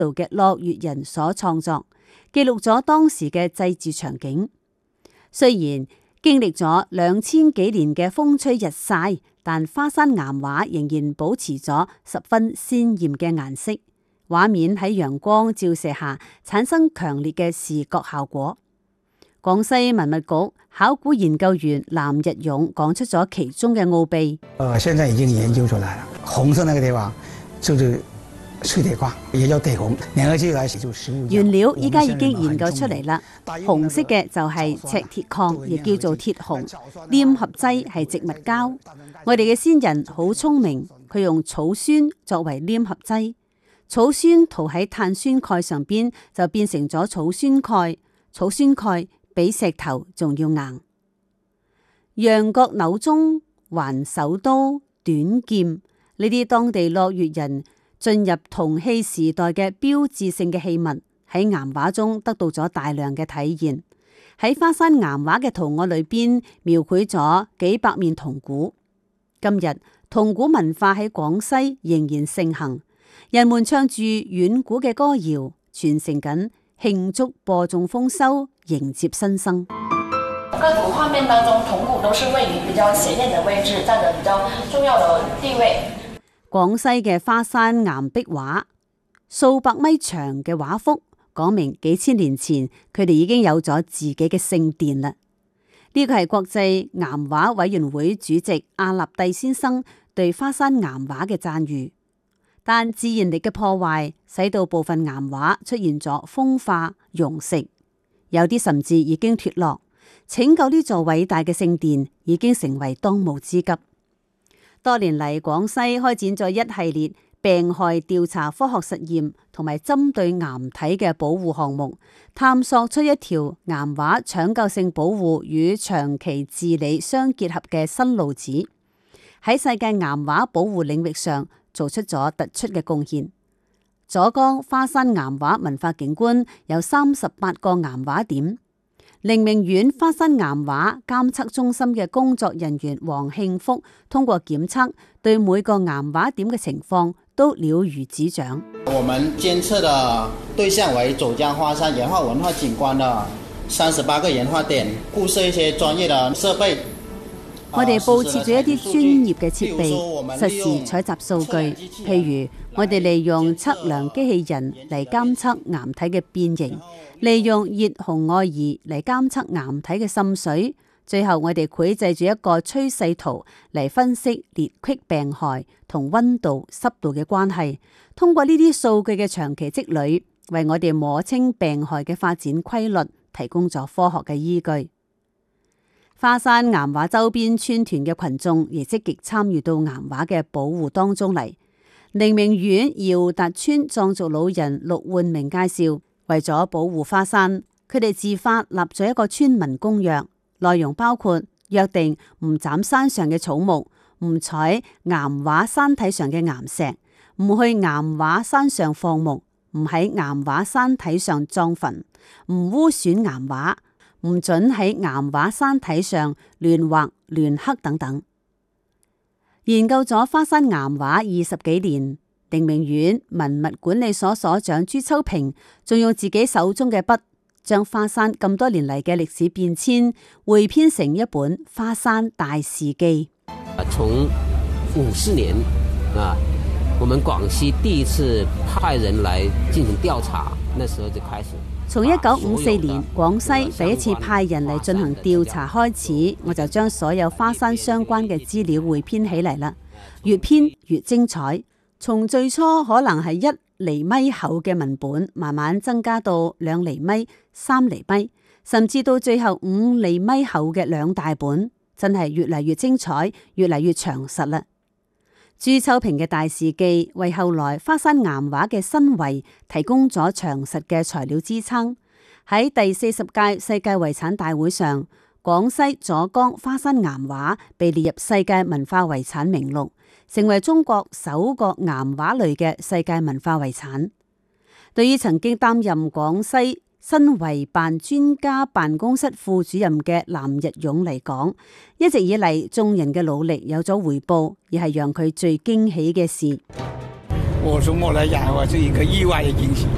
度嘅落月人所創作，記錄咗當時嘅祭祀場景。雖然經歷咗2000幾年嘅風吹日曬，但花山岩畫仍然保持咗十分鮮豔嘅顏色，畫面喺陽光照射下產生強烈嘅視覺效果。廣西文物局考古研究員藍日勇講出咗其中嘅奧秘。 現在已經研究出來了，紅色那個地方就是碎鐵礦，也叫地紅。原料依家已經研究出嚟啦，紅色嘅就係赤鐵礦，亦叫做鐵紅。黏合劑係植物膠。我哋嘅先人好聰明，佢用草酸作為黏合劑，草酸塗喺碳酸鈣上邊就變成咗草酸鈣。草酸鈣比石頭仲要硬。羊角扭鐘、環手刀、短劍呢啲當地落月人進入銅器時代嘅標誌性嘅器物，喺岩畫中得到咗大量嘅體現。喺花山岩畫嘅圖案裏邊描繪咗幾百面銅鼓。今日銅鼓文化喺廣西仍然盛行，人們唱住遠古嘅歌謠，傳承緊慶祝播種豐收、迎接新生。 各組畫面當中，銅鼓都是位於比較顯眼的位置，佔着比較重要的地位。 廣西嘅花山岩壁畫，數百米長嘅畫幅，講明幾千年前佢哋已經有咗自己嘅聖殿啦。呢個係國際岩畫委員會主席阿立蒂先生對花山岩畫嘅讚譽。但自然力嘅破壞，使到部分岩畫出現咗風化、溶蝕，有啲甚至已經脫落。拯救呢座偉大嘅聖殿已經成為當務之急。多年嚟，廣西開展咗一系列病害調查科學實驗同埋針對岩體嘅保護項目，探索出一條岩畫搶救性保護與長期治理相結合嘅新路子，喺世界岩畫保護領域上做出咗突出嘅貢獻。左江花山岩畫文化景觀有38個岩畫點。寧明縣花山岩畫監測中心嘅工作人員黃慶福通過檢測，對每個岩畫點嘅情況都了如指掌。 我們監測的對象為左江花山岩畫文化景觀的38個岩畫點，布設一些專業的設備。 我哋佈設咗一啲專業嘅設備，實時採集數據。譬如我哋利用測量機器人嚟監測岩體嘅變形，利用熱紅外儀嚟監測岩體嘅滲水。最後我哋繪製住一個趨勢圖嚟分析裂隙病害同溫度、濕度嘅關係。通過呢啲數據嘅長期積累，為我哋摸清病害嘅發展規律提供咗科學嘅依據。花山岩畫周邊村團嘅群眾亦積極參與到岩畫嘅保護當中嚟。寧明縣耀達村藏族老人陸煥明介紹，為咗保護花山，佢哋自發立咗一個村民公約，內容包括約定唔斬山上嘅草木，唔採岩畫山體上嘅岩石，唔去岩畫山上放牧，唔喺岩畫山體上葬墳，唔污損岩畫，唔准喺岩畫山體上亂畫亂刻等等。研究咗花山岩畫20幾年，寧明縣文物管理所所長朱秋平仲用自己手中嘅筆，將花山咁多年嚟嘅歷史變遷匯編成一本《花山大事記》。 從54年我們廣西第一次派人來進行調查，那時候就開始。 從1954年廣西第一次派人嚟進行調查開始，我就將所有花山相關嘅資料匯編起嚟啦。越編越精彩，從最初可能係1厘米厚嘅文本，慢慢增加到2厘米、3厘米，甚至到最後5厘米厚嘅2大本，真係越嚟越精彩，越嚟越詳實啦。朱秋平嘅大事記為後來花山岩畫嘅新遺提供咗詳實嘅材料支撐。喺第40屆世界遺產大會上，廣西左江花山岩畫被列入世界文化遺產名錄，成為中國首個岩畫類嘅世界文化遺產。對於曾經擔任廣西新遺辦專家辦公室副主任嘅藍日勇嚟講，一直以嚟眾人嘅努力有咗回報，而係讓佢最驚喜嘅事。 我從我來講，我是一個意外嘅驚喜。